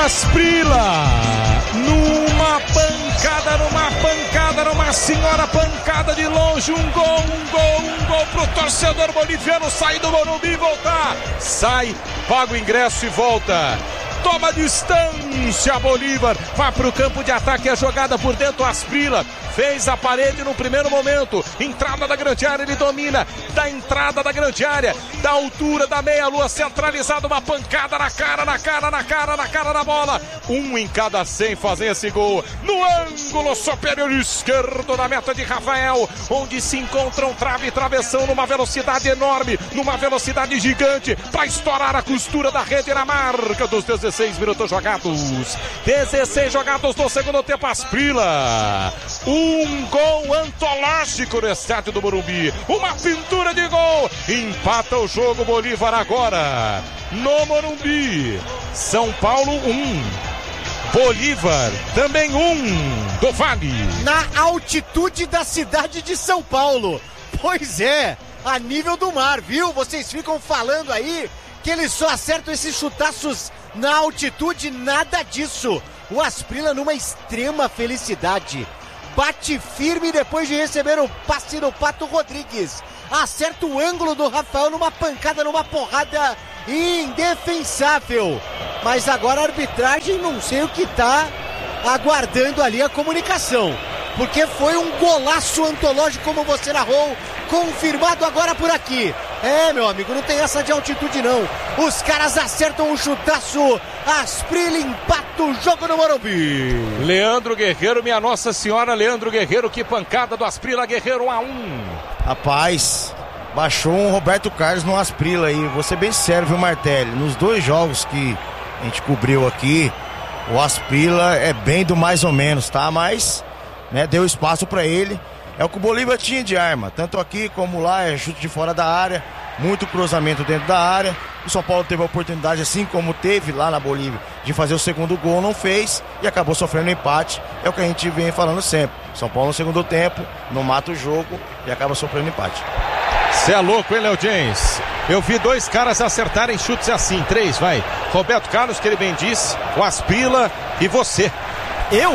Asprila, numa senhora pancada de longe, um gol pro torcedor boliviano sair do Morumbi e voltar. Sai, paga o ingresso e volta. Toma distância, Bolívar, vai para o campo de ataque, a jogada por dentro, Asprila fez a parede no primeiro momento, entrada da grande área, ele domina, da entrada da grande área, da altura da meia-lua, centralizado, uma pancada na cara da bola, um em cada 100 fazem esse gol, no ângulo superior esquerdo da meta de Rafael, onde se encontram trave e travessão numa velocidade enorme, numa velocidade gigante, para estourar a costura da rede na marca dos 16 minutos jogados. 16 jogados no segundo tempo, Asprila. Um gol antológico no estádio do Morumbi. Uma pintura de gol. Empata o jogo Bolívar agora. No Morumbi. São Paulo 1. Bolívar também 1. Do Vale. Na altitude da cidade de São Paulo. Pois é, a nível do mar, viu? Vocês ficam falando aí que eles só acertam esses chutaços na altitude, nada disso. O Asprila numa extrema felicidade. Bate firme depois de receber o passe do Pato Rodrigues. Acerta o ângulo do Rafael numa pancada, numa porrada indefensável. Mas agora a arbitragem não sei o que tá aguardando ali a comunicação. Porque foi um golaço antológico, como você narrou, confirmado agora por aqui. É, meu amigo, não tem essa de altitude não. Os caras acertam um chutaço. Asprila empata o jogo no Morumbi. Leandro Guerreiro, minha Nossa Senhora, Leandro Guerreiro, que pancada do Asprila, Guerreiro 1-1. Rapaz, baixou um Roberto Carlos no Asprila aí. Vou ser bem sério, viu, Martelli? Nos 2 jogos que a gente cobriu aqui, o Asprila é bem do mais ou menos, tá? Mas, né, deu espaço pra ele. É o que o Bolívar tinha de arma, tanto aqui como lá, é chute de fora da área, muito cruzamento dentro da área. O São Paulo teve a oportunidade, assim como teve lá na Bolívia, de fazer o segundo gol, não fez e acabou sofrendo empate. É o que a gente vem falando sempre. São Paulo no segundo tempo, não mata o jogo e acaba sofrendo empate. Você é louco, hein, Léo James? Eu vi 2 caras acertarem chutes assim, 3, vai. Roberto Carlos, que ele bem disse, o Asprila e você. Eu?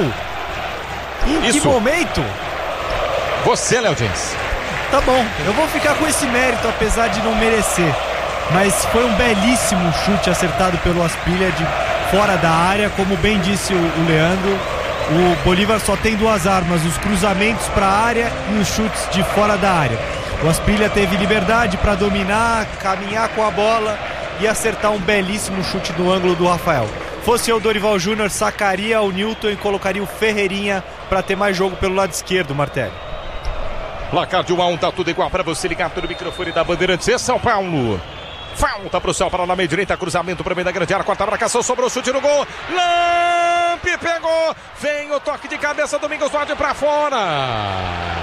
Em Isso. Que momento? Você, Léo James. Tá bom, eu vou ficar com esse mérito, apesar de não merecer. Mas foi um belíssimo chute acertado pelo Asprila de fora da área. Como bem disse o Leandro, o Bolívar só tem 2 armas, os cruzamentos para a área e os chutes de fora da área. O Asprila teve liberdade para dominar, caminhar com a bola e acertar um belíssimo chute no ângulo do Rafael. Fosse eu, Dorival Júnior, sacaria o Newton e colocaria o Ferreirinha para ter mais jogo pelo lado esquerdo, Martelli. Placar de 1-1, tá tudo igual para você ligar no microfone da Bandeirantes. É São Paulo. Falta pro São Paulo na meia direita, cruzamento para meio da grande área, quarta marcação, sobrou o chute no gol. Lampe pegou, vem o toque de cabeça, Domingos Duarte para fora.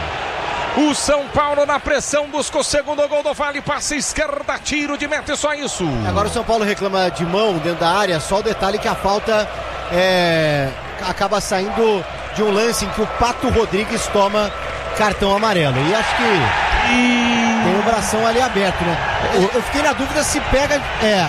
O São Paulo na pressão busca o segundo gol do Vale, passa esquerda, tiro de meta, só isso. Agora o São Paulo reclama de mão dentro da área, só o detalhe que a falta acaba saindo de um lance em que o Pato Rodrigues toma cartão amarelo. E acho que tem um bração ali aberto, né? Eu fiquei na dúvida se pega.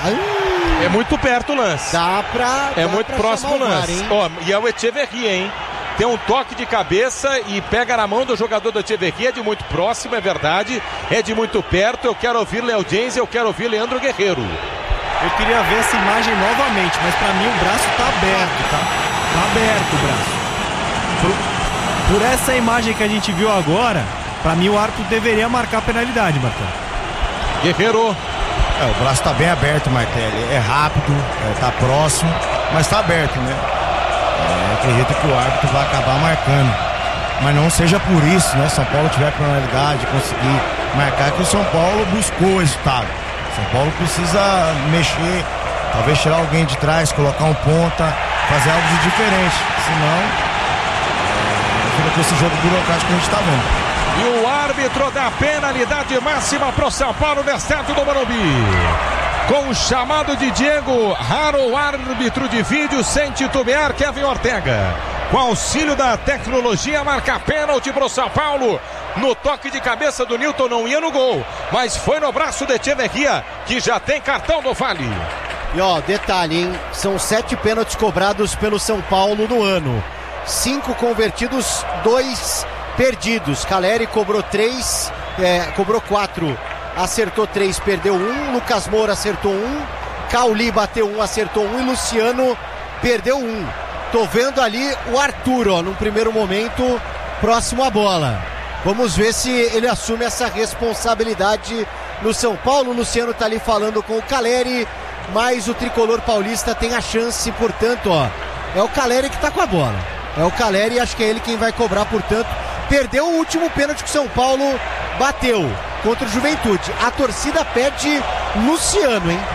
É muito perto o lance. Dá pra. É muito próximo o lance. E é o Echeverria, hein? Tem um toque de cabeça e pega na mão do jogador do Echeverria, é de muito próximo, é verdade. É de muito perto. Eu quero ouvir Léo James, eu quero ouvir Leandro Guerreiro. Eu queria ver essa imagem novamente, mas pra mim o braço tá aberto, tá? Tá aberto o braço. Por essa imagem que a gente viu agora, pra mim o árbitro deveria marcar a penalidade, Martelli. Guerreiro. O braço tá bem aberto, Martelli. É rápido, tá próximo, mas tá aberto, né? Acredito que o árbitro vai acabar marcando. Mas não seja por isso, né? São Paulo tiver a penalidade, conseguir marcar, que o São Paulo buscou o resultado. São Paulo precisa mexer, talvez tirar alguém de trás, colocar um ponta, fazer algo de diferente. Senão, fica com esse jogo burocrático que a gente tá vendo. E o árbitro dá penalidade máxima pro São Paulo no estádio do Morumbi. Com o chamado de Diego Haro, árbitro de vídeo, sem titubear, Kevin Ortega. Com auxílio da tecnologia, marca pênalti pro São Paulo. No toque de cabeça do Newton, não ia no gol, mas foi no braço de Echeverria, que já tem cartão do Vale. E ó, detalhe, hein? São 7 pênaltis cobrados pelo São Paulo no ano. 5 convertidos, 2 perdidos. Caleri cobrou 3, cobrou 4, acertou 3, perdeu 1. Lucas Moura acertou 1. Cauli bateu 1, acertou 1. E Luciano perdeu 1. Tô vendo ali o Arthur, ó, num primeiro momento, próximo à bola. Vamos ver se ele assume essa responsabilidade no São Paulo. O Luciano tá ali falando com o Caleri, mas o tricolor paulista tem a chance, portanto, ó, é o Caleri que tá com a bola. É o Caleri e acho que é ele quem vai cobrar, portanto. Perdeu o último pênalti que o São Paulo bateu contra o Juventude. A torcida pede Luciano, hein?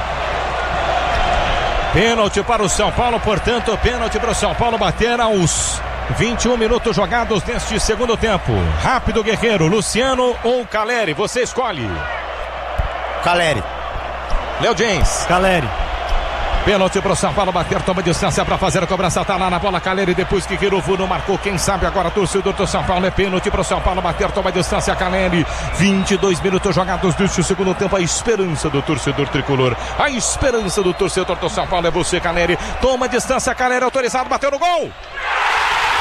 Pênalti para o São Paulo, portanto, pênalti para o São Paulo bater aos 21 minutos jogados neste segundo tempo. Rápido, Guerreiro, Luciano ou Caleri? Você escolhe. Caleri. Léo James. Caleri. Pênalti para o São Paulo bater, toma distância para fazer a cobrança, tá lá na bola Caleri, depois que Kiruvu não marcou, quem sabe agora torcedor do São Paulo, é pênalti para o São Paulo bater, toma distância Caleri, 22 minutos jogados neste segundo tempo, a esperança do torcedor tricolor, a esperança do torcedor do São Paulo é você, Caleri, toma distância, Caleri autorizado, bateu no gol!